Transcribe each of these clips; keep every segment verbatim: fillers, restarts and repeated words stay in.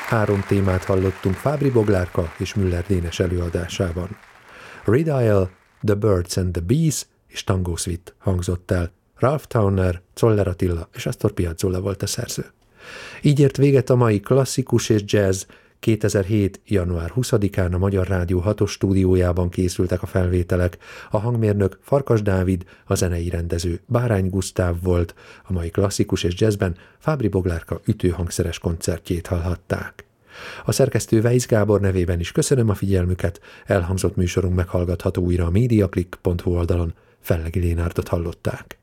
Három témát hallottunk Fábry Boglárka és Müller Dénes előadásában. Red Isle, The Birds and the Bees és Tango Suite hangzott el. Ralph Towner, Czoller Attila és Astor Piazzolla volt a szerző. Így ért véget a mai klasszikus és jazz. kétezer-hét. január huszadikán a Magyar Rádió hatos stúdiójában készültek a felvételek. A hangmérnök Farkas Dávid, a zenei rendező Bárány Gusztáv volt. A mai klasszikus és jazzben Fábry Boglárka ütőhangszeres koncertjét hallhatták. A szerkesztő Weisz Gábor nevében is köszönöm a figyelmüket, elhangzott műsorunk meghallgatható újra a mediaclick pont hu oldalon. Fellegi Lénárdot hallották.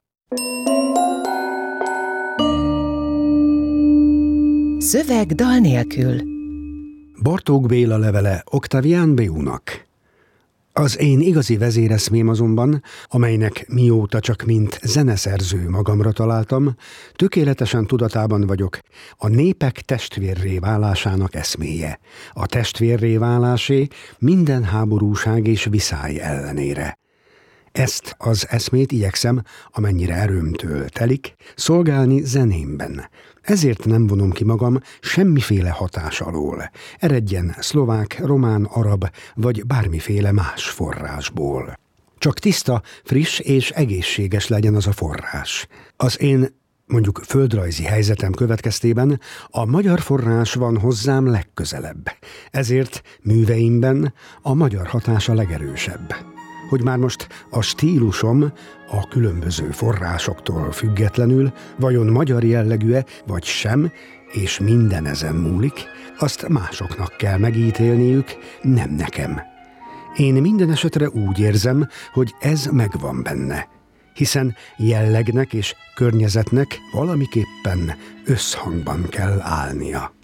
Szöveg dal nélkül. Bartók Béla levele Octavian Béunak. Az én igazi vezéreszmém azonban, amelynek mióta csak mint zeneszerző magamra találtam, tökéletesen tudatában vagyok, a népek testvérré válásának eszméje. A testvérré válásé minden háborúság és viszály ellenére. Ezt az eszmét igyekszem, amennyire erőmtől telik, szolgálni zenémben. Ezért nem vonom ki magam semmiféle hatás alól, eredjen szlovák, román, arab vagy bármiféle más forrásból. Csak tiszta, friss és egészséges legyen az a forrás. Az én, mondjuk földrajzi helyzetem következtében a magyar forrás van hozzám legközelebb. Ezért műveimben a magyar hatás a legerősebb. Hogy már most a stílusom a különböző forrásoktól függetlenül vajon magyar jellegű-e vagy sem, és minden ezen múlik, azt másoknak kell megítélniük, nem nekem. Én minden esetre úgy érzem, hogy ez megvan benne, hiszen jellegnek és környezetnek valamiképpen összhangban kell állnia.